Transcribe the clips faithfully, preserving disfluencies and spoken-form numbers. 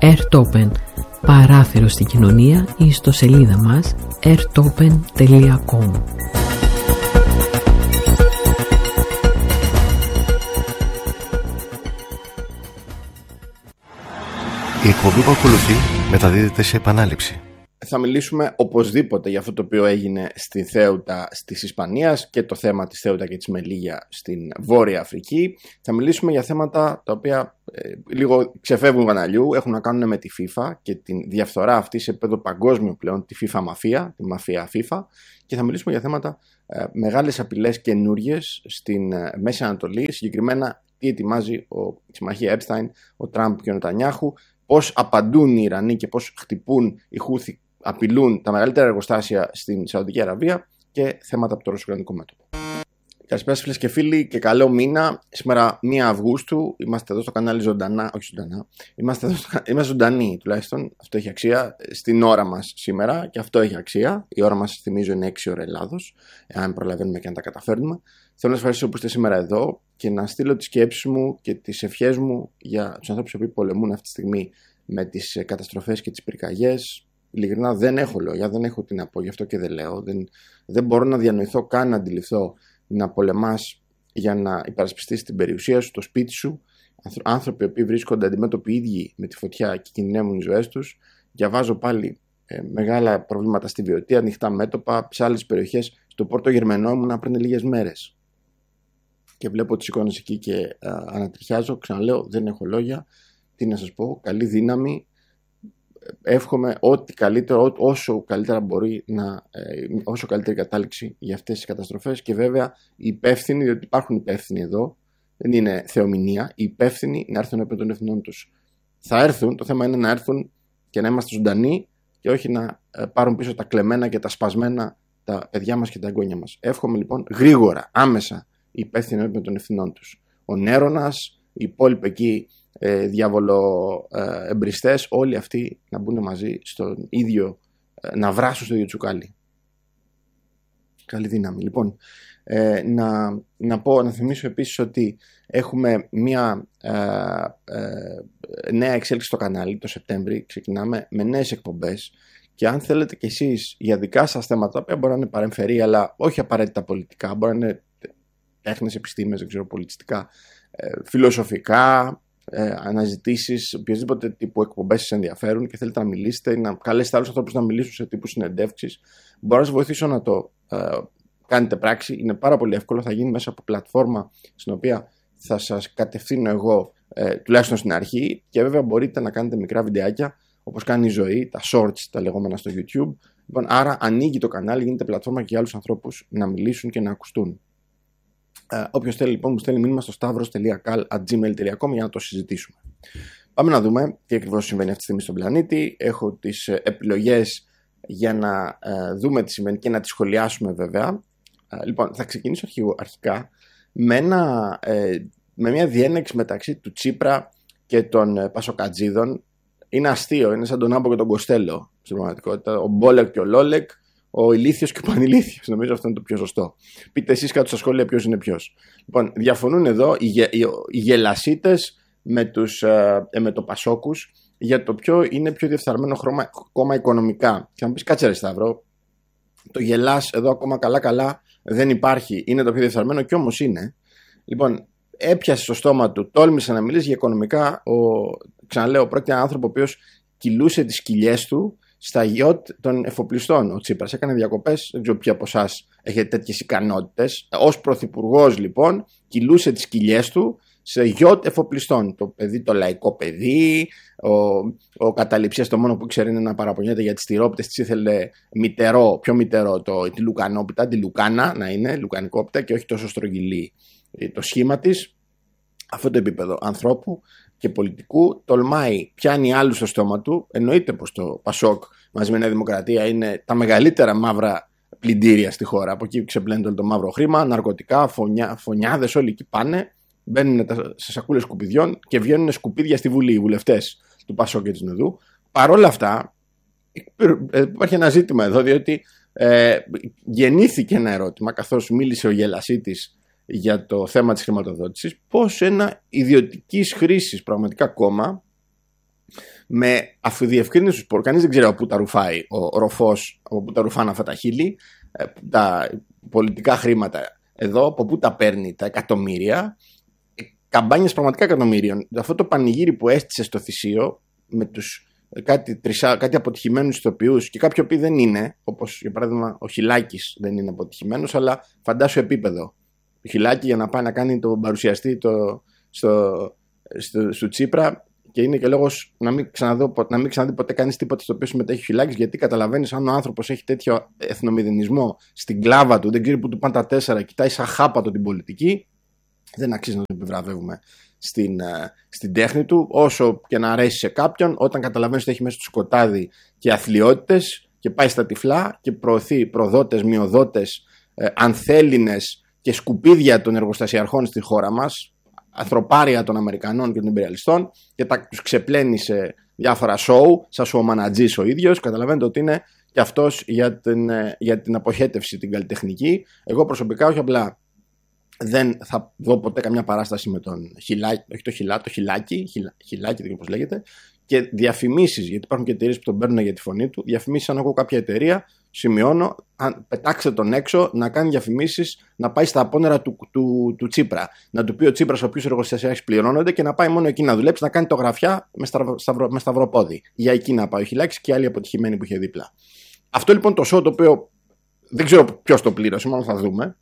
Airtopen, παράθυρο στην κοινωνία, ή στο σελίδα μας airtopen τελεία com. Η εκπομπή που ακολουθεί μεταδίδεται σε επανάληψη. Θα μιλήσουμε οπωσδήποτε για αυτό το οποίο έγινε στη Θέουτα της Ισπανίας και το θέμα της Θέουτα και της Μελίγια στην Βόρεια Αφρική. Θα μιλήσουμε για θέματα τα οποία ε, λίγο ξεφεύγουν καναλιού, έχουν να κάνουν με τη FIFA και τη διαφθορά αυτή σε επίπεδο παγκόσμιο πλέον, τη FIFA μαφία, τη μαφία FIFA. Και θα μιλήσουμε για θέματα ε, μεγάλες απειλές καινούριες στην ε, Μέση Ανατολή, συγκεκριμένα τι ετοιμάζει ο, η συμμαχία Epstein, ο Τραμπ και ο Νετανιάχου, πώς απαντούν οι Ιρανοί και πώς χτυπούν οι Χούθη, απειλούν τα μεγαλύτερα εργοστάσια στην Σαουδική Αραβία και θέματα από το ρωσικοϊρανικό μέτωπο. Καλησπέρα φίλες και φίλοι και καλό μήνα. Σήμερα πρώτη Αυγούστου, είμαστε εδώ στο κανάλι ζωντανά, όχι ζωντανά, είμαστε, εδώ στο, είμαστε ζωντανοί τουλάχιστον, αυτό έχει αξία, στην ώρα μας σήμερα και αυτό έχει αξία. Η ώρα μας, θυμίζω, είναι έξι ώρα Ελλάδος, εάν προλαβαίνουμε και αν τα καταφέρνουμε. Θέλω να σας ευχαριστήσω που είστε σήμερα εδώ και να στείλω τις σκέψεις μου και τις ευχές μου για τους ανθρώπους που πολεμούν αυτή τη στιγμή με τις καταστροφές και τις πυρκαγιές. Ειλικρινά δεν έχω λόγια, δεν έχω τι να πω, γι' αυτό και δεν λέω. Δεν, δεν μπορώ να διανοηθώ καν να αντιληφθώ να πολεμάς για να υπερασπιστείς την περιουσία σου, το σπίτι σου. Άνθρωποι που βρίσκονται αντιμέτωποι οι ίδιοι με τη φωτιά και κινδυνεύουν οι ζωές τους. Διαβάζω πάλι ε, μεγάλα προβλήματα στη Βιωτία, ανοιχτά μέτωπα, σε άλλες περιοχές. Στο Πόρτο Γερμενό ήμουνα πριν λίγες μέρες. Και βλέπω τις εικόνες εκεί και α, ανατριχιάζω. Ξαναλέω, δεν έχω λόγια. Τι να σας πω, καλή δύναμη. Εύχομαι ό,τι καλύτερο, όσο καλύτερα μπορεί να, όσο καλύτερη κατάληξη για αυτές τις καταστροφές και βέβαια οι υπεύθυνοι, διότι υπάρχουν υπεύθυνοι εδώ, δεν είναι θεομηνία, οι υπεύθυνοι να έρθουν επί των ευθυνών τους. Θα έρθουν, το θέμα είναι να έρθουν και να είμαστε ζωντανοί και όχι να πάρουν πίσω τα κλεμμένα και τα σπασμένα τα παιδιά μας και τα εγγόνια μας. Εύχομαι λοιπόν γρήγορα, άμεσα οι υπεύθυνοι επί των ευθυνών τους. Ο Νέρονας, οι υπόλοιποι εκεί Ε, διάβολο ε, εμπριστές, όλοι αυτοί να μπουν μαζί στον ίδιο, ε, να βράσουν στο ίδιο τσουκάλι. Καλή δύναμη. Λοιπόν, ε, να, να πω, να θυμίσω επίσης ότι έχουμε μια ε, ε, νέα εξέλιξη στο κανάλι το Σεπτέμβρη. Ξεκινάμε με νέες εκπομπές και αν θέλετε κι εσείς για δικά σας θέματα, που μπορεί να είναι παρεμφερή αλλά όχι απαραίτητα πολιτικά, μπορεί να είναι τέχνες, επιστήμες, δεν ξέρω, πολιτιστικά, ε, φιλοσοφικά, Ε, αναζητήσεις, οποιοδήποτε τύπου εκπομπές σας ενδιαφέρουν και θέλετε να μιλήσετε ή να καλέσετε άλλους ανθρώπους να μιλήσουν σε τύπου συνεντεύξεις, μπορώ να σας βοηθήσω να το ε, κάνετε πράξη. Είναι πάρα πολύ εύκολο, θα γίνει μέσα από πλατφόρμα στην οποία θα σας κατευθύνω εγώ, ε, τουλάχιστον στην αρχή, και βέβαια μπορείτε να κάνετε μικρά βιντεάκια όπως κάνει η ζωή, τα shorts τα λεγόμενα στο YouTube. Λοιπόν, άρα ανοίγει το κανάλι, γίνεται πλατφόρμα και για άλλους ανθρώπους να μιλήσουν και να ακουστούν. Uh, όποιος θέλει λοιπόν μου στέλνει μήνυμα στο stavros τελεία kal at gmail τελεία com για να το συζητήσουμε. Πάμε να δούμε τι ακριβώς συμβαίνει αυτή τη στιγμή στον πλανήτη. Έχω τις uh, επιλογές για να uh, δούμε τι συμβαίνει και να τις σχολιάσουμε βέβαια. Uh, λοιπόν, θα ξεκινήσω αρχι, αρχικά με, ένα, uh, με μια διένεξη μεταξύ του Τσίπρα και των uh, Πασοκατζίδων. Είναι αστείο, είναι σαν τον Άμπο και τον Κοστέλο στην πραγματικότητα. Ο Μπόλεκ και ο Λόλεκ, ο ηλίθιος και ο πανηλίθιος. Νομίζω αυτό είναι το πιο σωστό. Πείτε εσείς κάτω στα σχόλια ποιος είναι ποιος. Λοιπόν, διαφωνούν εδώ οι, γε, οι, οι γελασίτες με, τους, ε, με το Πασόκους για το ποιο είναι πιο διεφθαρμένο χρώμα, κόμμα οικονομικά. Και θα μου πεις, κάτσε ρε Σταύρο, το γελάς εδώ ακόμα καλά-καλά δεν υπάρχει. Είναι το πιο διεφθαρμένο και όμως είναι. Λοιπόν, έπιασε στο στόμα του, τόλμησε να μιλήσει για οικονομικά. Ο, ξαναλέω, πρόκειται ένα άνθρωπο ο οποίος κυλούσε τις κοιλιές του στα γιότ των εφοπλιστών. Ο Τσίπρας έκανε διακοπές, δεν ξέρω ποιοι από εσάς έχετε τέτοιες ικανότητες. Ως πρωθυπουργός λοιπόν κυλούσε τις κοιλιές του σε γιότ εφοπλιστών. Το παιδί, το λαϊκό παιδί, ο, ο καταληψίας το μόνο που ξέρει είναι να παραπονιέται για τις τυρόπιτες, τις ήθελε μητερό, πιο μητερό, το, τη λουκανόπιτα, τη λουκάνα να είναι, λουκανικόπιτα και όχι τόσο στρογγυλή το σχήμα της. Αυτό το επίπεδο ανθρώπου και πολιτικού, τολμάει, πιάνει άλλους στο στόμα του. Εννοείται πως το Πασόκ μαζί με Νέα Δημοκρατία είναι τα μεγαλύτερα μαύρα πλυντήρια στη χώρα. Από εκεί ξεπλένεται όλο το μαύρο χρήμα, ναρκωτικά, φωνιά, φωνιάδες, όλοι εκεί πάνε, μπαίνουν σε σακούλες σκουπιδιών και βγαίνουν σκουπίδια στη Βουλή οι βουλευτές του Πασόκ και της Νουδού. Παρ' όλα αυτά, υπάρχει ένα ζήτημα εδώ, διότι ε, γεννήθηκε ένα ερώτημα, καθώς μίλησε ο Γελασίτης για το θέμα της χρηματοδότησης, πώς ένα ιδιωτικής χρήσης πραγματικά κόμμα με αφιδιευκρίνησους πόρους. Κανείς δεν ξέρει από πού τα ρουφάει ο ροφός, από πού τα ρουφάνε αυτά τα χείλη, τα πολιτικά χρήματα εδώ, από πού τα παίρνει τα εκατομμύρια, καμπάνιες πραγματικά εκατομμύριων. Αυτό το πανηγύρι που έστησε στο Θησίο με τους κάτι, τρισά, κάτι αποτυχημένους ηθοποιούς και κάποιοι οποίοι δεν είναι, όπως για παράδειγμα ο Χιλάκης δεν είναι αποτυχημένος, αλλά φαντάσου επίπεδο. Ο Χιλάκη για να πάει να κάνει τον παρουσιαστή το, στο, στο, στο Τσίπρα, και είναι και λόγος να μην, ξαναδώ, να μην ξαναδεί ποτέ κανείς τίποτα στο οποίο συμμετέχει ο Χιλάκης, γιατί καταλαβαίνεις αν ο άνθρωπος έχει τέτοιο εθνομηδενισμό στην κλάβα του, δεν ξέρει που του πάνε τα τέσσερα, κοιτάει σαν χάπατο την πολιτική, δεν αξίζει να το επιβραβεύουμε στην, στην τέχνη του, όσο και να αρέσει σε κάποιον. Όταν καταλαβαίνεις ότι έχει μέσα του σκοτάδι και αθλιότητες και πάει στα τυφλά και προωθεί προδότες, μειοδότες, ε, ανθέλινες και σκουπίδια των εργοστασιαρχών στη χώρα μας, ανθρωπάρια των Αμερικανών και των Ιμπεριαλιστών, και τα, τους ξεπλένει σε διάφορα σοου, σαν σοου-μανατζής ο ίδιος, καταλαβαίνετε ότι είναι και αυτός για την, για την αποχέτευση την καλλιτεχνική. Εγώ προσωπικά όχι απλά δεν θα δω ποτέ καμιά παράσταση με τον Χιλάκη, όχι το Χιλά, το Χιλάκη, χιλά, Χιλάκη δεν ξέρω πώς λέγεται, και διαφημίσεις, γιατί υπάρχουν και εταιρείες που τον παίρνουν για τη φωνή του, διαφημίσεις αν έχω κάποια εταιρεία, σημειώνω, αν πετάξτε τον έξω να κάνει διαφημίσεις, να πάει στα απόνερα του, του, του Τσίπρα, να του πει ο Τσίπρας ο οποίος εργοστασιάρχες πληρώνονται και να πάει μόνο εκεί να δουλέψει, να κάνει το γραφιά με, σταυρο, σταυρο, με σταυροπόδι. Για εκεί να πάει ο Χιλάκης και άλλοι αποτυχημένοι που είχε δίπλα. Αυτό λοιπόν το show, το οποίο δεν ξέρω ποιος το πλήρωσε, μόνο θα δούμε,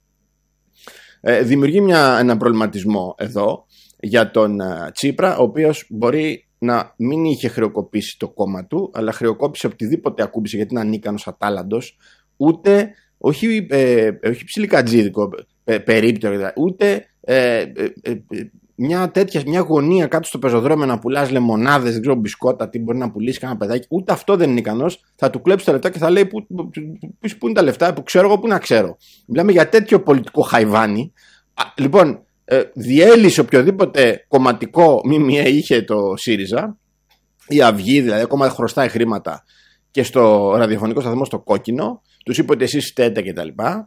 ε, δημιουργεί μια, έναν προβληματισμό εδώ για τον uh, Τσίπρα, ο οποίος μπορεί να μην είχε χρεοκοπήσει το κόμμα του, αλλά χρεοκόπησε οτιδήποτε ακούμπησε, γιατί είναι ανίκανος, ατάλλαντος, ούτε, όχι, ε, όχι ψιλικατζίδικο ε, περίπτωρο, ούτε ε, ε, ε, μια τέτοια, μια γωνία κάτω στο πεζοδρόμιο να πουλάς λεμονάδες, δεν ξέρω, μπισκότα, τι μπορεί να πουλήσει κανένα παιδάκι, ούτε αυτό δεν είναι ικανός. Θα του κλέψει τα λεφτά και θα λέει πού, πού, πού, πού είναι τα λεφτά, που ξέρω εγώ, πού να ξέρω. Μιλάμε για τέτοιο πολιτικό χαϊβάνι. Α, λοιπόν, ε, διέλυσε οποιοδήποτε κομματικό ΜΜΕ είχε το ΣΥΡΙΖΑ, η Αυγή δηλαδή, ακόμα χρωστάει χρήματα και στο ραδιοφωνικό σταθμό στο κόκκινο, τους είπε ότι εσείς φταίτε κτλ.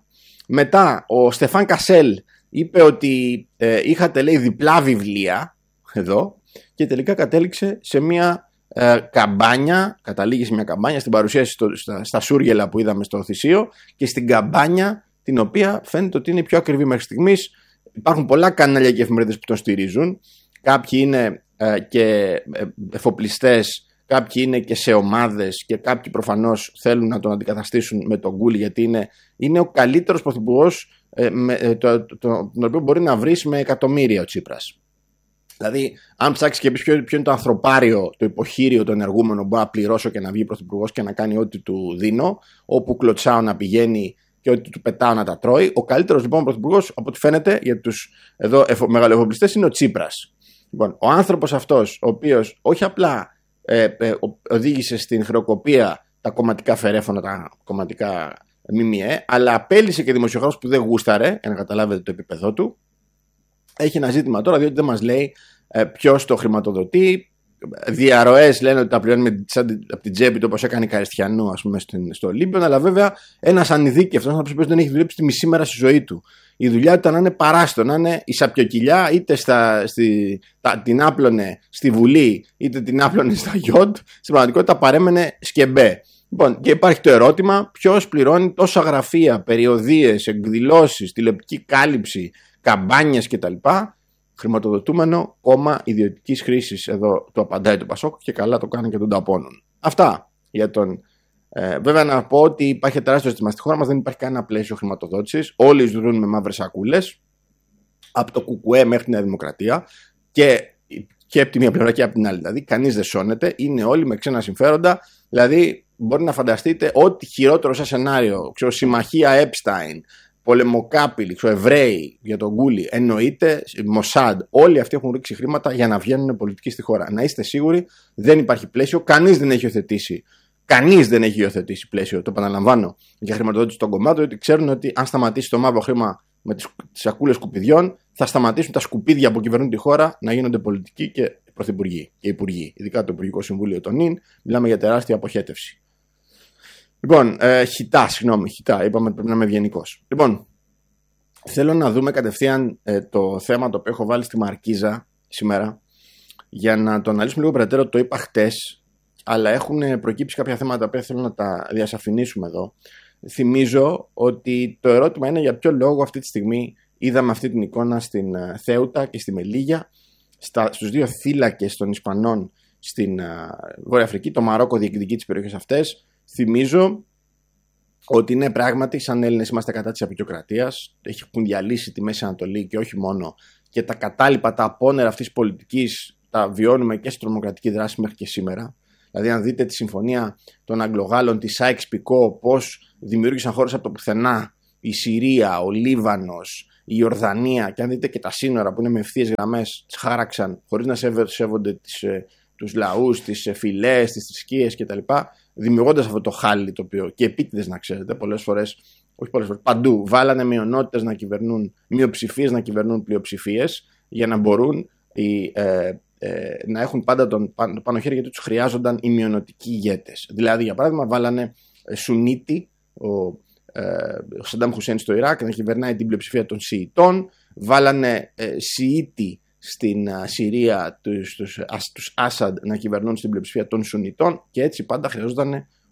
Μετά ο Στεφάν Κασέλ είπε ότι ε, είχατε, λέει, διπλά βιβλία εδώ, και τελικά κατέληξε σε μια ε, καμπάνια, καταλήγει σε μια καμπάνια στην παρουσίαση στο, στα, στα Σούργελα που είδαμε στο Θησίο, και στην καμπάνια την οποία φαίνεται ότι είναι πιο ακριβή μέχρι στιγμής. Υπάρχουν πολλά κανάλια και εφημερίδες που τον στηρίζουν, κάποιοι είναι ε, και εφοπλιστές, κάποιοι είναι και σε ομάδες, και κάποιοι προφανώς θέλουν να τον αντικαταστήσουν με τον Γκούλη, γιατί είναι, είναι ο καλύτερος πρωθυπουργός ε, ε, το, το, το, τον οποίο μπορεί να βρεις με εκατομμύρια ο Τσίπρας. Δηλαδή, αν ψάξεις και πεις ποιο, ποιο είναι το ανθρωπάριο, το υποχείριο, το ενεργούμενο που μπορώ να πληρώσω και να βγει πρωθυπουργός και να κάνει ό,τι του δίνω, όπου κλωτσάω να πηγαίνει και ό,τι του πετάω να τα τρώει, ο καλύτερος λοιπόν πρωθυπουργός, από ό,τι φαίνεται για τους εδώ μεγαλοεφοπλιστές, είναι ο Τσίπρας. Λοιπόν, ο άνθρωπος αυτός, ο οποίος όχι απλά ε, ε, οδήγησε στην χρεοκοπία τα κομματικά φερέφωνα, τα κομματικά ΜΜΕ, αλλά απέλυσε και δημοσιογράφους που δεν γούσταρε, για να καταλάβετε το επίπεδό του. Έχει ένα ζήτημα τώρα, διότι δεν μας λέει ε, ποιος το χρηματοδοτεί. Διαρροές λένε ότι τα πληρώνει από την τσέπη του, όπως έκανε η Καριστιανού, ας πούμε, στο, στο Ολύμπιον, αλλά βέβαια ένας ανειδίκευτος άνθρωπος που δεν έχει δουλέψει τη μισή μέρα στη ζωή του. Η δουλειά του ήταν να είναι παράστο, να είναι η σαπιοκυλιά, είτε στα, στη, τα, την άπλωνε στη Βουλή, είτε την άπλωνε στα γιότ, στην πραγματικότητα παρέμενε σκεμπέ. Λοιπόν, και υπάρχει το ερώτημα, ποιος πληρώνει τόσα γραφεία, περιοδίες, εκδηλώσεις, τηλεοπτική κάλυψη, καμπάνιες κτλ. Χρηματοδοτούμενο κόμμα ιδιωτικής χρήσης. Εδώ το απαντάει το Πασόκ, και καλά το κάνουν και τον ταπώνουν. Αυτά για τον. Ε, βέβαια, να πω ότι υπάρχει τεράστιο ζήτημα στη χώρα μας, δεν υπάρχει κανένα πλαίσιο χρηματοδότησης. Όλοι ζουν με μαύρες σακούλες, από το Κουκουέ μέχρι τη Νέα Δημοκρατία, και, και από τη μία πλευρά και από την άλλη. Δηλαδή, κανείς δεν σώνεται, είναι όλοι με ξένα συμφέροντα. Δηλαδή, μπορεί να φανταστείτε ό,τι χειρότερο σαν σενάριο, ξέρω, συμμαχία Έπσταϊν, πολεμοκάπηλοι, Εβραίοι για τον Γκούλη, εννοείται, Μοσάντ, όλοι αυτοί έχουν ρίξει χρήματα για να βγαίνουν πολιτικοί στη χώρα. Να είστε σίγουροι, δεν υπάρχει πλαίσιο, κανείς δεν έχει υιοθετήσει. Κανείς δεν έχει υιοθετήσει πλαίσιο, το επαναλαμβάνω, για χρηματοδότηση των κομμάτων, γιατί ξέρουν ότι αν σταματήσει το μαύρο χρήμα με τις σακούλες σκουπιδιών, θα σταματήσουν τα σκουπίδια που κυβερνούν τη χώρα να γίνονται πολιτικοί και πρωθυπουργοί και υπουργοί. Ειδικά το Υπουργικό Συμβούλιο των ΙΝ, μιλάμε για τεράστια αποχέτευση. Λοιπόν, ε, χιτά, συγγνώμη, χιτά, είπαμε ότι πρέπει να είμαι ευγενικός. Λοιπόν, θέλω να δούμε κατευθείαν ε, το θέμα το οποίο έχω βάλει στη Μαρκίζα σήμερα, Για να το αναλύσουμε λίγο περαιτέρω, το είπα χτες, αλλά έχουν προκύψει κάποια θέματα που θέλω να τα διασαφηνίσουμε εδώ. Θυμίζω ότι το ερώτημα είναι για ποιο λόγο αυτή τη στιγμή είδαμε αυτή την εικόνα στην Θέουτα και στη Μελίγια, στα, στους δύο θύλακες των Ισπανών στην Βόρεια Αφρική. Το Μαρόκο διεκδικεί τις περιοχές αυτές. Θυμίζω ότι είναι πράγματι, σαν Έλληνες, είμαστε κατά της αποικιοκρατίας. Έχουν διαλύσει τη Μέση Ανατολή και όχι μόνο. Και τα κατάλοιπα, τα απόνερα αυτής της πολιτικής τα βιώνουμε και στη τρομοκρατική δράση μέχρι και σήμερα. Δηλαδή, αν δείτε τη συμφωνία των Αγγλογάλων, τη Σάιξ-Πικό, πώς δημιούργησαν χώρες από το πουθενά, η Συρία, ο Λίβανος, η Ιορδανία, και αν δείτε και τα σύνορα που είναι με ευθείες γραμμές, τις χάραξαν χωρίς να σέβονται τις, τους λαούς, τις φυλές, τις θρησκείες κτλ. Δημιουργώντας αυτό το χάλι, το οποίο και επίτηδες, να ξέρετε, πολλές φορές, όχι πολλές φορές, παντού βάλανε μειονότητες να κυβερνούν, μειοψηφίες να κυβερνούν πλειοψηφίες, για να μπορούν οι, ε, ε, να έχουν πάντα τον πάνω χέρι, γιατί τους χρειάζονταν οι μειονοτικοί ηγέτες. Δηλαδή, για παράδειγμα, βάλανε Σουνίτη, ο ο Σαντάμ Χουσέιν στο Ιράκ, να κυβερνάει την πλειοψηφία των Σιητών. Βάλανε ε, Σιήτη στην uh, Συρία, τους, τους, τους Άσαντ να κυβερνούν στην πλειοψηφία των Σουνιτών, και έτσι πάντα χρειαζόταν,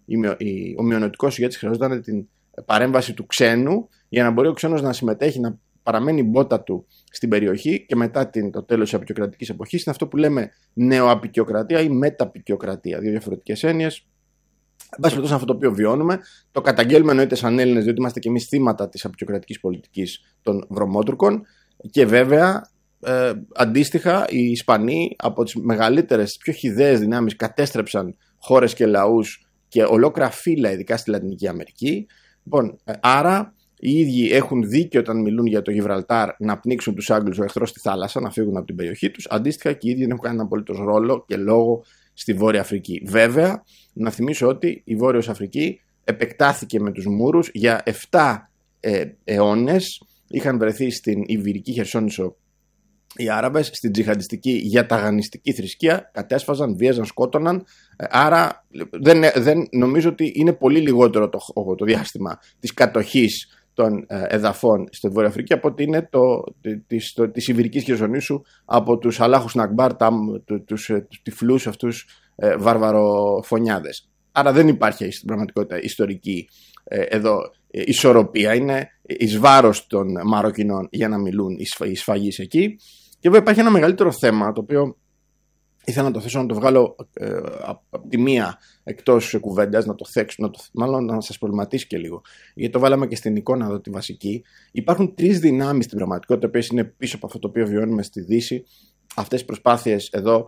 ο μειονοτικός ηγέτης χρειαζόταν την παρέμβαση του ξένου, για να μπορεί ο ξένος να συμμετέχει, να παραμένει μπότα του στην περιοχή, και μετά την, το τέλος της αποικιοκρατικής εποχής είναι αυτό που λέμε νεοαπικιοκρατία ή μεταπικιοκρατία. Δύο διαφορετικές έννοιες. Εν πάση περιπτώσει, αυτό το οποίο βιώνουμε, το καταγγέλουμε εννοείται σαν Έλληνες, διότι είμαστε και εμείς θύματα της αποικιοκρατικής πολιτικής των βρωμότουρκων. Και βέβαια, ε, αντίστοιχα, οι Ισπανοί από τις μεγαλύτερες, πιο χυδαίες δυνάμεις κατέστρεψαν χώρες και λαούς και ολόκληρα φύλλα, ειδικά στη Λατινική Αμερική. Λοιπόν, ε, άρα οι ίδιοι έχουν δίκιο όταν μιλούν για το Γιβραλτάρ να πνίξουν τους Άγγλους ο εχθρός στη θάλασσα, να φύγουν από την περιοχή τους. Αντίστοιχα, και οι ίδιοι δεν έχουν κανέναν απολύτως ρόλο και λόγο στη Βόρεια Αφρική. Βέβαια, να θυμίσω ότι η Βόρειος Αφρική επεκτάθηκε με τους Μούρους για επτά ε, αιώνες. Είχαν βρεθεί στην Ιβηρική Χερσόνησο οι Άραβες, στην τζιχαντιστική γιαταγανιστική θρησκεία, κατέσφαζαν, βίαζαν, σκότωναν. Άρα δεν, δεν νομίζω ότι είναι πολύ λιγότερο το, το διάστημα της κατοχής των εδαφών στη Βόρεια Αφρική από ότι είναι το, της, το, της Ιβηρικής Χερσονήσου από τους Αλάχους Νακμπάρ, τους, τους, τους τυφλούς αυτούς ε, βάρβαροφωνιάδες. Άρα δεν υπάρχει στην πραγματικότητα ιστορική ε, εδώ ε, ισορροπία. Είναι εις βάρος των Μαροκινών για να μιλούν οι σφαγείς εκεί. Και βέβαια υπάρχει ένα μεγαλύτερο θέμα, το οποίο ήθελα να το θέσω, να το βγάλω ε, από τη μία εκτός κουβέντας, να το θέξω, να το, μάλλον να σας προβληματίσει και λίγο. Γιατί το βάλαμε και στην εικόνα εδώ τη βασική. Υπάρχουν τρεις δυνάμεις στην πραγματικότητα, οι οποίες είναι πίσω από αυτό το οποίο βιώνουμε στη Δύση. Αυτές οι προσπάθειες εδώ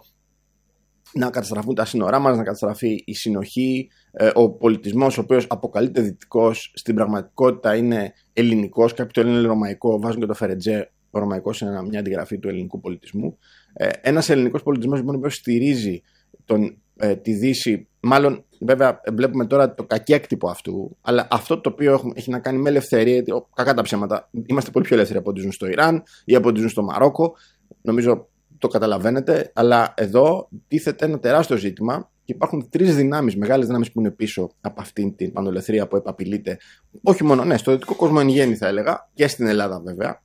να καταστραφούν τα σύνορά μας, να καταστραφεί η συνοχή, ε, ο πολιτισμός, ο οποίος αποκαλείται δυτικός, στην πραγματικότητα είναι ελληνικός. Κάποιοι το λένε ρωμαϊκό, βάζουν και το Φερετζέ. Ο ρωμαϊκός είναι μια αντιγραφή του ελληνικού πολιτισμού. Ε, ένας ελληνικός πολιτισμός, λοιπόν, ο οποίος στηρίζει τον, ε, τη Δύση, μάλλον βέβαια βλέπουμε τώρα το κακέκτυπο αυτού, αλλά αυτό το οποίο έχουμε, έχει να κάνει με ελευθερία, γιατί, ο, κακά τα ψέματα, είμαστε πολύ πιο ελεύθεροι από ό,τι ζουν στο Ιράν ή από ό,τι ζουν στο Μαρόκο. Νομίζω το καταλαβαίνετε, αλλά εδώ τίθεται ένα τεράστιο ζήτημα και υπάρχουν τρεις δυνάμεις, μεγάλες δυνάμεις που είναι πίσω από αυτήν την πανελευθερία που επαπειλείται, όχι μόνο, ναι, στο δυτικό κόσμο εν γέννη θα έλεγα, και στην Ελλάδα βέβαια.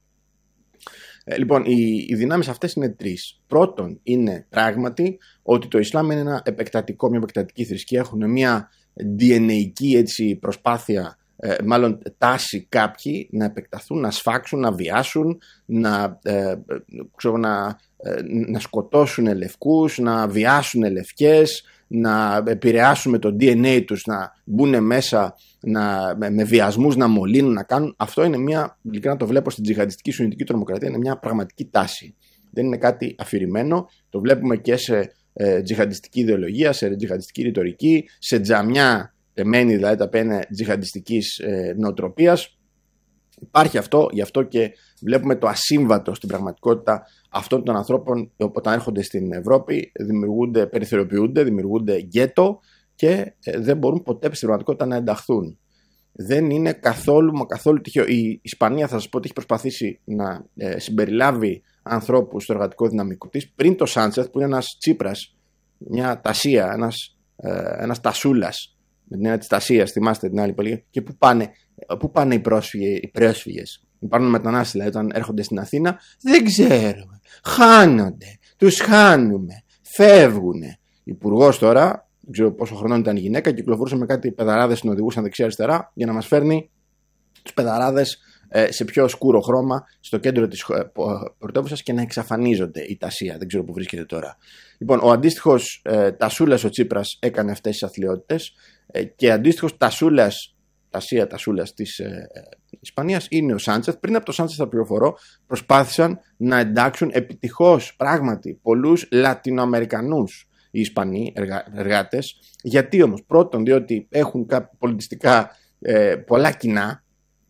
Ε, λοιπόν, οι, οι δυνάμεις αυτές είναι τρεις. Πρώτον, είναι πράγματι ότι το Ισλάμ είναι ένα επεκτατικό, μια επεκτατική θρησκεία. Έχουν μια ντι εν έική έτσι, προσπάθεια, ε, μάλλον τάση κάποιοι να επεκταθούν, να σφάξουν, να βιάσουν, να, ε, ξέρω, να, ε, να σκοτώσουν λευκούς, να βιάσουν λευκές, να επηρεάσουν με το ντι εν έι τους, να μπουν μέσα να, με, με βιασμούς, να μολύνουν, να κάνουν. Αυτό είναι μια, ειλικρινά το βλέπω στην τζιχαντιστική σουνιτική τρομοκρατία, είναι μια πραγματική τάση. Δεν είναι κάτι αφηρημένο. Το βλέπουμε και σε ε, τζιχαντιστική ιδεολογία, σε τζιχαντιστική ρητορική, σε τζαμιά τεμένη, δηλαδή τα οποία είναι τζιχαντιστικής ε, νοοτροπίας. Υπάρχει αυτό, γι' αυτό και βλέπουμε το ασύμβατο στην πραγματικότητα αυτών των ανθρώπων όταν έρχονται στην Ευρώπη, δημιουργούνται, περιθωριοποιούνται, δημιουργούνται γκέτο και δεν μπορούν ποτέ στην πραγματικότητα να ενταχθούν. Δεν είναι καθόλου, μα καθόλου τυχαίο. Η Ισπανία, θα σας πω, ότι έχει προσπαθήσει να ε, συμπεριλάβει ανθρώπους στο εργατικό δυναμικό της πριν το Σάντσεθ, που είναι ένας Τσίπρας, μια τασία, ένας, ε, ένας τασούλας, με την έννοια της τασίας, θυμάστε την άλλη πολύ. Και πού πάνε, πού πάνε οι, πρόσφυγες, οι πρόσφυγες, υπάρχουν μετανάστες, δηλαδή όταν έρχονται στην Αθήνα, δεν ξέρουμε, χάνονται, τους χάνουμε, φεύγουν. Υπουργός τώρα, δεν ξέρω πόσο χρονών ήταν η γυναίκα, κυκλοφορούσε με κάτι παιδαράδες την οδηγούσαν δεξιά-αριστερά για να μας φέρνει τους παιδαράδες σε πιο σκούρο χρώμα στο κέντρο της πρωτεύουσας και να εξαφανίζονται η Τασία. Δεν ξέρω που βρίσκεται τώρα. Λοιπόν, ο αντίστοιχος ε, Τασούλας ο Τσίπρας έκανε αυτές τις αθλιότητες ε, και αντίστοιχος Τασούλας, Τασία Τασούλας της ε, ε, Ισπανίας είναι ο Σάντσεθ. Πριν από το Σάντσεθ, θα πληροφορώ, προσπάθησαν να εντάξουν επιτυχώς πράγματι πολλούς Λατινοαμερικανούς οι Ισπανοί εργα, εργάτες. Γιατί όμως? Πρώτον, διότι έχουν πολιτιστικά ε, πολλά κοινά,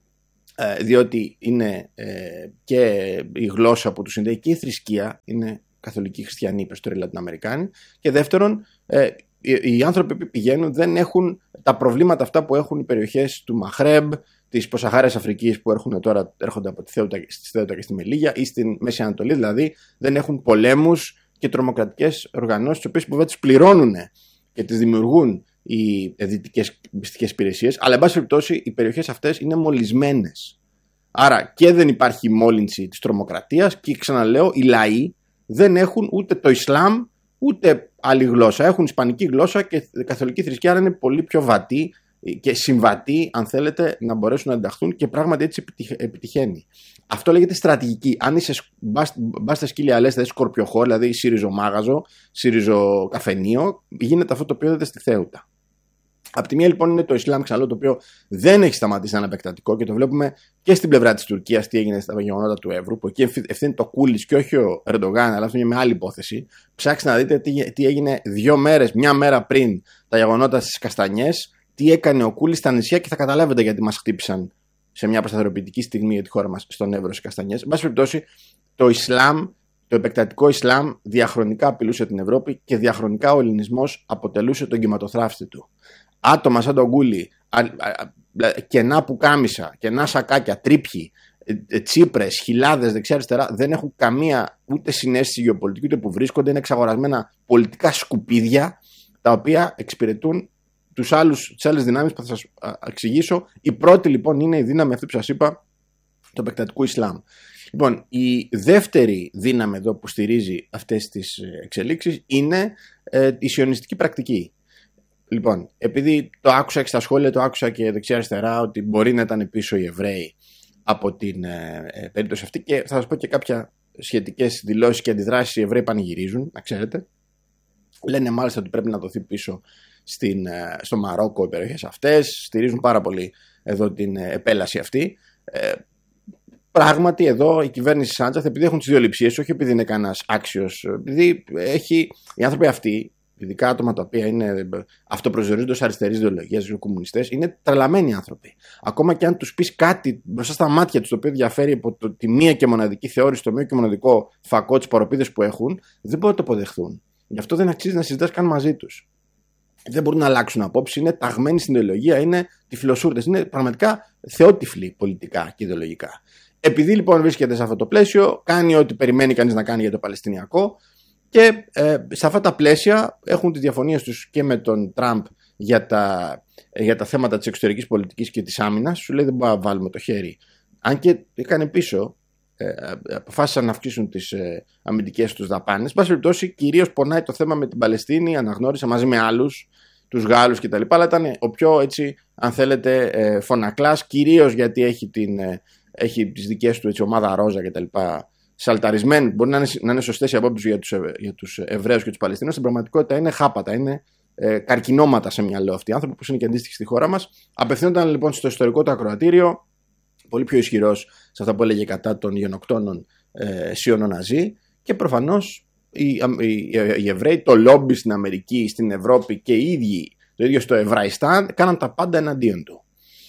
διότι είναι ε, και η γλώσσα που τους συνδέει και η θρησκεία, είναι καθολικοί χριστιανοί περισσότεροι Λατινοαμερικάνοι, και δεύτερον ε, οι, οι άνθρωποι που πηγαίνουν δεν έχουν τα προβλήματα αυτά που έχουν οι περιοχές του Μαχρέμπ, της Ποσαχάριας Αφρικής που έρχονται τώρα, έρχονται από τη Θέουτα, στη Θέουτα και στη Μελίγια ή στην Μέση Ανατολή, δηλαδή δεν έχουν πολέμους και τρομοκρατικές οργανώσεις, τις οποίες που τις πληρώνουν και τις δημιουργούν οι δυτικές μυστικές υπηρεσίες, αλλά εν πάση περιπτώσει οι περιοχές αυτές είναι μολυσμένες. Άρα και δεν υπάρχει μόλυνση της τρομοκρατίας και ξαναλέω, οι λαοί δεν έχουν ούτε το Ισλάμ ούτε άλλη γλώσσα. Έχουν ισπανική γλώσσα και η καθολική θρησκεία είναι πολύ πιο βατή και συμβατή, αν θέλετε, να μπορέσουν να ενταχθούν, και πράγματι έτσι επιτυχαίνει. Αυτό λέγεται στρατηγική. Αν είσαι μπάστε σκύλια λες, δηλαδή σκορπιοχώ, δηλαδή σύριζο-μάγαζο, σύριζο-καφενείο, γίνεται αυτό το οποίο είδατε στη Θέουτα. Απ' τη μία λοιπόν είναι το Ισλάμ, ξαναλέω, το οποίο δεν έχει σταματήσει να είναι επεκτατικό και το βλέπουμε και στην πλευρά της Τουρκίας τι έγινε στα γεγονότα του Εύρου, που εκεί ευθύνει το Κούλις και όχι ο Ερντογάν, αλλά αυτό είναι μια άλλη υπόθεση. Ψάξτε να δείτε τι, τι έγινε δύο μέρες, μια μέρα πριν τα γεγονότα στις Καστανιές, τι έκανε ο Κούλις στα νησιά, και θα καταλάβετε γιατί μας χτύπησαν σε μια προσταθεροποιητική στιγμή για τη χώρα μας στον Εύρο στις Καστανιές. Εν πάση περιπτώσει, το Ισλάμ, το επεκτατικό Ισλάμ διαχρονικά απειλούσε την Ευρώπη και διαχρονικά ο ελληνισμός αποτελούσε τον κυματοθράφτη του. Άτομα σαν τον Κούλι, κενά πουκάμισα, κενά σακάκια, τρίπιοι, Τσίπρες, χιλιάδες δεξιά-αριστερά, δεν έχουν καμία ούτε συναίσθηση γεωπολιτική ούτε που βρίσκονται. Είναι εξαγορασμένα πολιτικά σκουπίδια, τα οποία εξυπηρετούν τους άλλους, τις άλλες δυνάμεις που θα σας εξηγήσω. Η πρώτη λοιπόν είναι η δύναμη αυτή που σας είπα, του επεκτατικού Ισλάμ. Λοιπόν, η δεύτερη δύναμη εδώ που στηρίζει αυτές τις εξελίξεις είναι ε, η σιωνιστική πρακτική. Λοιπόν, επειδή το άκουσα και στα σχόλια, το άκουσα και δεξιά-αριστερά, ότι μπορεί να ήταν πίσω οι Εβραίοι από την ε, ε, περίπτωση αυτή, και θα σας πω και κάποια σχετικές δηλώσεις και αντιδράσεις. Οι Εβραίοι πανηγυρίζουν, να ξέρετε. Λένε μάλιστα ότι πρέπει να δοθεί πίσω στην, ε, στο Μαρόκο οι περιοχές αυτές. Στηρίζουν πάρα πολύ εδώ την ε, επέλαση αυτή. Ε, Πράγματι, εδώ η κυβέρνηση Σάντσεθ, επειδή έχουν τις δύο λειψίες, όχι επειδή είναι κανένας άξιος, επειδή έχει οι άνθρωποι αυτοί, ειδικά άτομα τα οποία είναι αυτοπροσδιορίζονται ως αριστερής ιδεολογίας, ως κομμουνιστές, είναι τρελαμένοι άνθρωποι. Ακόμα και αν τους πεις κάτι μπροστά στα μάτια τους, το οποίο διαφέρει από το, τη μία και μοναδική θεώρηση, το μία και μοναδικό φακό, τις παροπίδες που έχουν, δεν μπορούν να το αποδεχθούν. Γι' αυτό δεν αξίζει να συζητάς καν μαζί τους. Δεν μπορούν να αλλάξουν απόψη, είναι ταγμένοι στην ιδεολογία, είναι τυφλοσούρτες, είναι πραγματικά θεότυφλοι πολιτικά και ιδεολογικά. Επειδή λοιπόν βρίσκεται σε αυτό το πλαίσιο, κάνει ό,τι περιμένει κανείς να κάνει για το Παλαιστινιακό, και ε, σε αυτά τα πλαίσια έχουν τις διαφωνίες τους και με τον Τραμπ για τα, για τα θέματα της εξωτερικής πολιτικής και της άμυνας. Σου λέει δεν μπορούμε να βάλουμε το χέρι. Αν και έκανε πίσω, ε, αποφάσισαν να αυξήσουν τις ε, αμυντικές τους δαπάνες. Εν πάση περιπτώσει, κυρίως πονάει το θέμα με την Παλαιστίνη, αναγνώρισα μαζί με άλλους, τους Γάλλους κτλ. Αλλά ήταν ο πιο, έτσι, αν θέλετε, ε, φωνακλάς, κυρίως γιατί έχει, την, ε, έχει τις δικές του, έτσι, ομάδα Ρόζα κτλ. Σαλταρισμένοι, μπορεί να είναι, να είναι σωστές οι απόψεις για τους, για τους Εβραίους και τους Παλαιστινίους. Στην πραγματικότητα είναι χάπατα, είναι ε, καρκινώματα σε μυαλό αυτοί οι άνθρωποι, που είναι και αντίστοιχοι στη χώρα μας. Απευθύνονταν λοιπόν στο ιστορικό του ακροατήριο, πολύ πιο ισχυρός σε αυτά που έλεγε κατά των γενοκτώνων ε, Σιωνοναζί, και προφανώς οι, οι, οι Εβραίοι, το λόμπι στην Αμερική, στην Ευρώπη και οι ίδιοι, το ίδιο στο Εβραϊστάν, κάναν τα πάντα εναντίον του.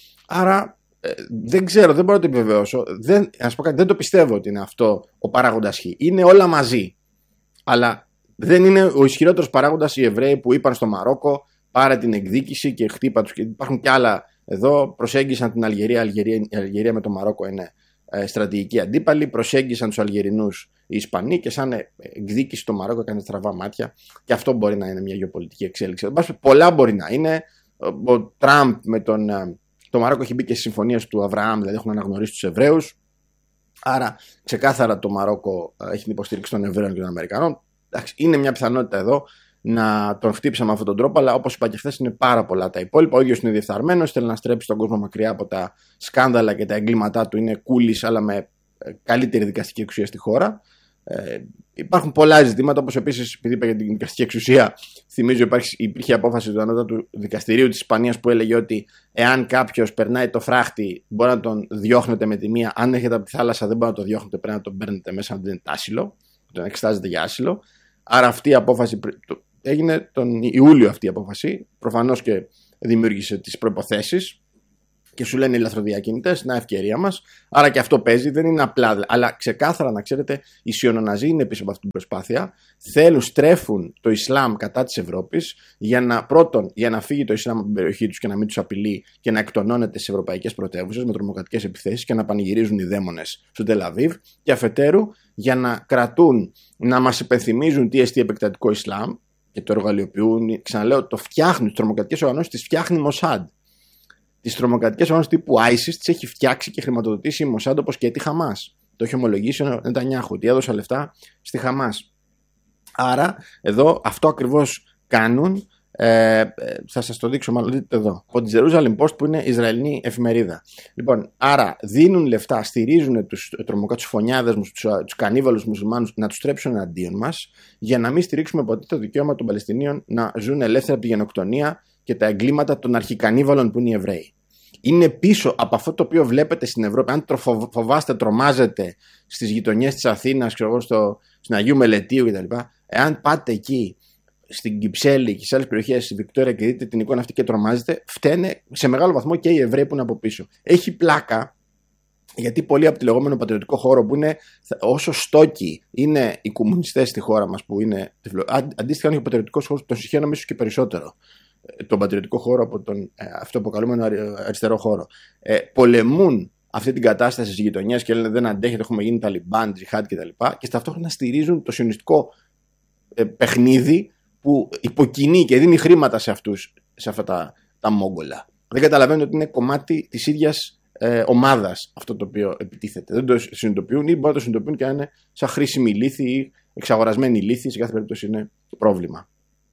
Άρα. Ε, δεν ξέρω, δεν μπορώ να το επιβεβαιώσω. Δεν, ας πω κάτι, δεν το πιστεύω ότι είναι αυτό ο παράγοντας Χ. Είναι όλα μαζί. Αλλά δεν είναι ο ισχυρότερος παράγοντας οι Εβραίοι που είπαν στο Μαρόκο πάρε την εκδίκηση και χτύπα τους. Και υπάρχουν και άλλα εδώ. Προσέγγισαν την Αλγερία. Αλγερία η Αλγερία με το Μαρόκο είναι ε, στρατηγική αντίπαλη. Προσέγγισαν τους Αλγερινούς οι Ισπανοί, και σαν εκδίκηση το Μαρόκο έκανε στραβά μάτια. Και αυτό μπορεί να είναι μια γεωπολιτική εξέλιξη. Πολλά μπορεί να είναι. Ο Τραμπ με τον. Το Μαρόκο έχει μπει και στις συμφωνίες του Αβραάμ, δηλαδή έχουν αναγνωρίσει τους Εβραίους. Άρα, ξεκάθαρα το Μαρόκο έχει την υποστήριξη των Εβραίων και των Αμερικανών. είναι μια πιθανότητα εδώ να τον χτύψαμε με αυτόν τον τρόπο, αλλά όπως είπα και χθες, είναι πάρα πολλά τα υπόλοιπα. Ο ίδιος είναι διεφθαρμένος, θέλει να στρέψει τον κόσμο μακριά από τα σκάνδαλα και τα εγκλήματά του. Είναι κούλης, αλλά με καλύτερη δικαστική εξουσία στη χώρα. Ε, υπάρχουν πολλά ζητήματα, όπως επίσης, επειδή είπα για την δικαστική εξουσία, θυμίζω υπάρχει, υπήρχε απόφαση του Ανώτατου Δικαστηρίου της Ισπανίας που έλεγε ότι εάν κάποιος περνάει το φράχτη, μπορεί να τον διώχνετε με τη μία. Αν έρχεται από τη θάλασσα, δεν μπορεί να τον διώχνετε, πρέπει να τον παίρνετε μέσα, να τον δίνετε άσυλο, τον εξετάζετε για άσυλο. Άρα αυτή η απόφαση έγινε τον Ιούλιο, αυτή η απόφαση. Προφανώς και δημιούργησε τις προϋποθέσεις. Και σου λένε οι λαθροδιακίνητες, να, ευκαιρία μας. Άρα και αυτό παίζει, δεν είναι απλά. Αλλά ξεκάθαρα να ξέρετε, οι Σιωνοναζί είναι πίσω από αυτή την προσπάθεια. Θέλουν, στρέφουν το Ισλάμ κατά της Ευρώπης, για να, πρώτον, για να φύγει το Ισλάμ από την περιοχή τους και να μην τους απειλεί και να εκτονώνεται στις ευρωπαϊκές πρωτεύουσες με τρομοκρατικές επιθέσεις και να πανηγυρίζουν οι δαίμονες στο Τελαβίβ. Και αφετέρου, για να κρατούν, να μας υπενθυμίζουν τι εστί επεκτατικό Ισλάμ και το εργαλειοποιούν. Ξαναλέω, το φτιάχνουν, τις τρομοκρατικές οργανώσεις τις φτιάχνει η Μοσάντ. Τις τρομοκρατικές οργανώσεις τύπου άισις τις έχει φτιάξει και χρηματοδοτήσει η Μοσάντ, όπως και τη Χαμάς. Το έχει ομολογήσει ο Νετανιάχου, ότι έδωσε λεφτά στη Χαμάς. Άρα, εδώ αυτό ακριβώς κάνουν. Ε, θα σας το δείξω, μάλλον δείτε εδώ. Από τη Jerusalem Post, που είναι Ισραηλινή εφημερίδα. Λοιπόν, άρα δίνουν λεφτά, στηρίζουν τους τρομοκράτες, τους φωνιάδες μας, τους, τους κανίβαλους μουσουλμάνους να τους τρέψουν εναντίον μας, για να μην στηρίξουμε ποτέ το δικαίωμα των Παλαιστινίων να ζουν ελεύθερα από τη γενοκτονία και τα εγκλήματα των αρχικανίβαλων που είναι οι Εβραίοι. Είναι πίσω από αυτό το οποίο βλέπετε στην Ευρώπη. Αν φοβάστε, τρομάζετε στις γειτονιές της Αθήνας, ξέρω εγώ, στο, στην Αγίου Μελετίου κτλ. Εάν πάτε εκεί, στην Κυψέλη και σε άλλες περιοχές, στη Βικτόρια, και δείτε την εικόνα αυτή και τρομάζετε, φταίνε σε μεγάλο βαθμό και οι Εβραίοι που είναι από πίσω. Έχει πλάκα, γιατί πολλοί από τη λεγόμενο πατριωτικό χώρο, που είναι όσο στόκοι είναι οι κομμουνιστές στη χώρα μας, που είναι αντίστοιχα είναι ο πατριωτικός χώρος, τον συγχαίρω ίσως και περισσότερο τον πατριωτικό χώρο από τον ε, αυτό αποκαλούμενο αριστερό χώρο. Ε, πολεμούν αυτή την κατάσταση στις γειτονιές και λένε δεν αντέχεται, έχουμε γίνει Ταλιμπάν, Τζιχάντ κτλ. Και, και ταυτόχρονα στηρίζουν το σιωνιστικό ε, παιχνίδι που υποκινεί και δίνει χρήματα σε αυτούς, σε αυτά τα, τα Μόγγολα. Δεν καταλαβαίνουν ότι είναι κομμάτι της ίδιας ε, ομάδας αυτό το οποίο επιτίθεται. Δεν το συνειδητοποιούν, ή μπορεί να το συνειδητοποιούν και να είναι σαν χρήσιμη λύθη ή εξαγορασμένη λύθη, σε κάθε περίπτωση είναι πρόβλημα.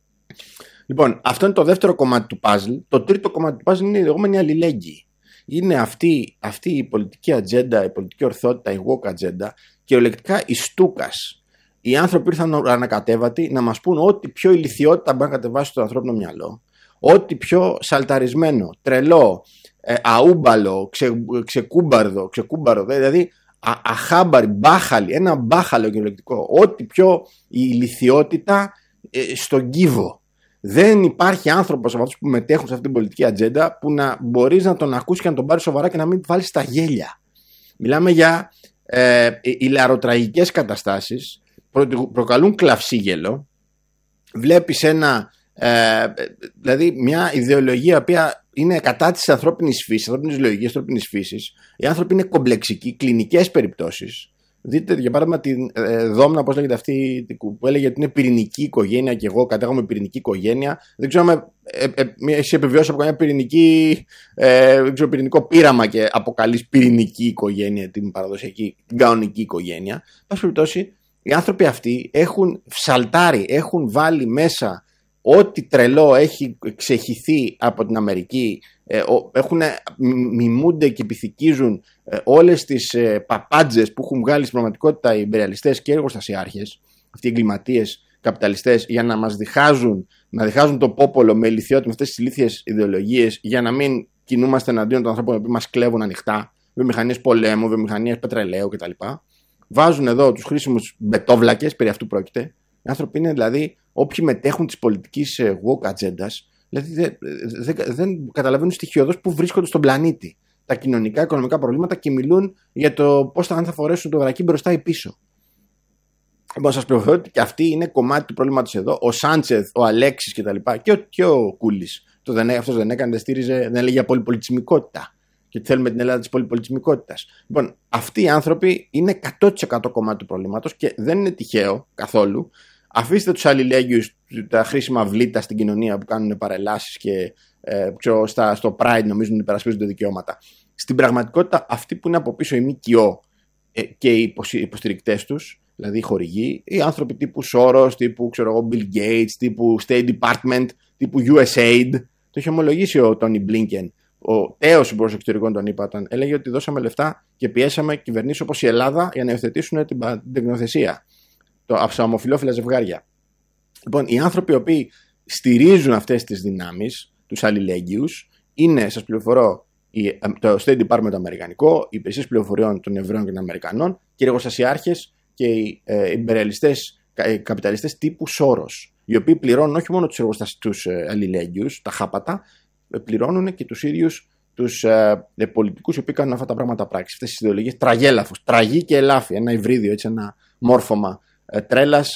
Λοιπόν, αυτό είναι το δεύτερο κομμάτι του παζλ. Το τρίτο κομμάτι του παζλ είναι η λεγόμενη αλληλέγγυη. Είναι αυτή, αυτή η πολιτική ατζέντα, η πολιτική ορθότητα, η woke ατζέντα, και ολεκτικά η στούκας. Οι άνθρωποι ήρθαν ανακατέβατοι να μας πούν ό,τι πιο ηλιθιότητα μπορεί να κατεβάσει το ανθρώπινο μυαλό, ό,τι πιο σαλταρισμένο, τρελό, ε, αούμπαλο, ξε, ξεκούμπαρδο, ξεκούμπαρο, δηλαδή α, αχάμπαρη, μπάχαλη, ένα μπάχαλο κυριολεκτικό, ό,τι πιο ηλιθιότητα ε, στον κύβο. Δεν υπάρχει άνθρωπος από αυτούς που μετέχουν σε αυτή την πολιτική ατζέντα που να μπορείς να τον ακούσει και να τον πάρει σοβαρά και να μην βάλει στα γέλια. Μιλάμε για ε, ηλαροτραγικές καταστάσεις, προ, προκαλούν κλαυσίγελο. Βλέπεις ένα, ε, δηλαδή μια ιδεολογία που είναι κατά της ανθρώπινης φύσης, ανθρώπινης λογικής, ανθρώπινης φύσης. Οι άνθρωποι είναι κομπλεξικοί, κλινικές περιπτώσεις. Δείτε για παράδειγμα την ε, Δόμνα, πώς λέγεται αυτή, που έλεγε ότι είναι πυρηνική οικογένεια και εγώ κατάγομαι πυρηνική οικογένεια. Δεν ξέρω αν ε, ε, έχει επιβιώσει από καμιά πυρηνική, ε, δεν ξέρω, πυρηνικό πείραμα και αποκαλείς πυρηνική οικογένεια την παραδοσιακή, την κανονική οικογένεια. Πάση περιπτώσει, οι άνθρωποι αυτοί έχουν ψαλτάρει, έχουν βάλει μέσα ό,τι τρελό έχει ξεχυθεί από την Αμερική. Έχουν, μιμούνται και επιθικίζουν όλες τις παπάντζες που έχουν βγάλει στην πραγματικότητα οι ιμπεριαλιστές και οι εργοστασιάρχες, αυτοί οι εγκληματίες καπιταλιστές, για να μας διχάζουν, να διχάζουν το πόπολο με ηλιθιότητα, με αυτές τις ηλίθιες ιδεολογίες, για να μην κινούμαστε εναντίον των ανθρώπων που μας κλέβουν ανοιχτά, βιομηχανίες πολέμου, βιομηχανίες πετρελαίου κτλ. Βάζουν εδώ τους χρήσιμους μπετόβλακες, περί αυτού πρόκειται. Οι άνθρωποι είναι δηλαδή όποιοι μετέχουν της πολιτικής woke ατζέντας. Δηλαδή δεν, δεν, δεν καταλαβαίνουν στοιχειοδός που βρίσκονται στον πλανήτη. Τα κοινωνικά, οικονομικά προβλήματα, και μιλούν για το πώς θα, θα φορέσουν το βρακί μπροστά ή πίσω. Λοιπόν, σας πληροφορώ ότι και αυτή είναι κομμάτι του προβλήματος εδώ. Ο Σάντσεθ, ο Αλέξης κτλ. Και ο, και ο Κούλης. Το δεν, αυτός δεν έκανε, δεν στήριζε, δεν έλεγε για πολυπολιτισμικότητα. Και ότι θέλουμε την Ελλάδα της πολυπολιτισμικότητας. Λοιπόν, αυτοί οι άνθρωποι είναι εκατό τοις εκατό κομμάτι του προβλήματος και δεν είναι τυχαίο καθόλου. Αφήστε τους αλληλέγγυους, τα χρήσιμα βλήτα στην κοινωνία που κάνουν παρελάσεις και ε, ξέρω, στα, στο Pride νομίζουν ότι υπερασπίζονται δικαιώματα. Στην πραγματικότητα, αυτοί που είναι από πίσω, οι ΜΚΟ ε, και οι υποστηρικτές τους, δηλαδή χορηγοί, ή άνθρωποι τύπου Soros, τύπου ξέρω εγώ, Bill Gates, τύπου State Department, τύπου γιου ες έι ντι. Το είχε ομολογήσει ο Τόνι Μπλίνκεν, ο τέος υπουργός εξωτερικών των ΗΠΑ, όταν έλεγε ότι δώσαμε λεφτά και πιέσαμε κυβερνήσεις όπως η Ελλάδα για να υιοθετήσουν την τεκνοθεσία, τα ομοφυλόφιλα ζευγάρια. Λοιπόν, οι άνθρωποι οι οποίοι στηρίζουν αυτές τις δυνάμεις, τους αλληλέγγυους, είναι, σας πληροφορώ, το State Department αμερικανικό, οι υπηρεσίες πληροφοριών των Εβραίων και των Αμερικανών και οι εργοστασιάρχες και οι ε, υπερελιστές, ε, καπιταλιστές τύπου Σόρος, οι οποίοι πληρώνουν όχι μόνο τους, εργοστασ... τους ε, αλληλέγγυους, τα χάπατα, ε, πληρώνουν και τους ίδιους τους ε, ε, πολιτικούς οι οποίοι κάνουν αυτά τα πράγματα πράξη. Αυτές τις ιδεολογίες τραγέλαφους, τραγή και ελάφι, ένα υβρίδιο, έτσι, ένα μόρφωμα ε, τρέλας